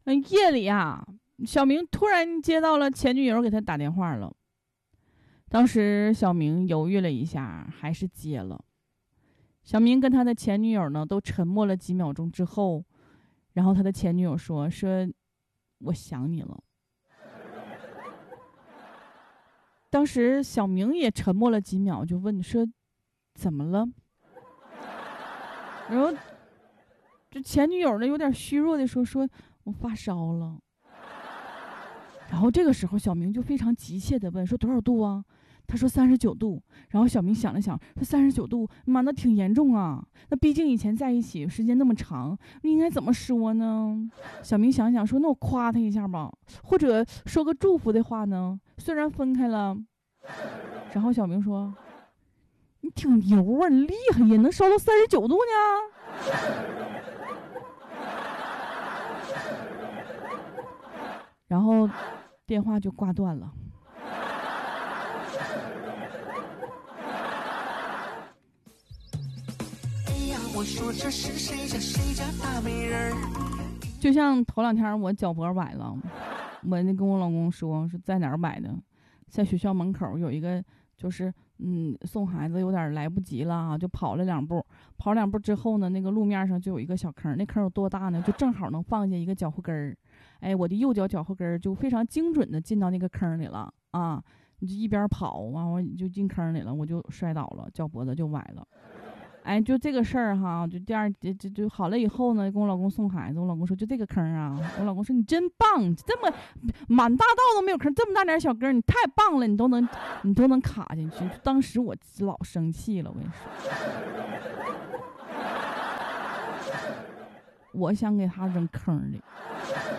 夜里啊，小明突然接到了前女友给他打电话了。当时小明犹豫了一下，还是接了。小明跟他的前女友呢都沉默了几秒钟之后，然后他的前女友说我想你了。当时小明也沉默了几秒，就问说怎么了？然后这前女友呢有点虚弱的说我发烧了。然后这个时候小明就非常急切的问说多少度啊？他说39度。然后小明想了想说39度，妈，那挺严重啊。那毕竟以前在一起时间那么长，你应该怎么说呢？小明想想说那我夸他一下吧，或者说个祝福的话呢，虽然分开了。然后小明说你挺牛啊，你厉害呀，能烧到39度呢。然后电话就挂断了。我说这是谁家大美人。就像头2天我脚脖崴了，我跟我老公说在哪儿崴的，在学校门口有一个就是送孩子有点来不及了啊，就跑了2步，跑2步之后呢，那个路面上就有一个小坑，那坑有多大呢？就正好能放下一个脚后跟儿。我的右脚脚后跟儿就非常精准的进到那个坑里了啊！你就一边跑我就进坑里了，我就摔倒了，脚脖子就崴了。就这个事儿哈，就第二就好了以后呢，跟我老公送孩子，我老公说就这个坑啊，我老公说你真棒，这么满大道都没有坑，这么大点小坑，你太棒了，你都能卡进去。当时我老生气了，我跟你说，我想给他扔坑里。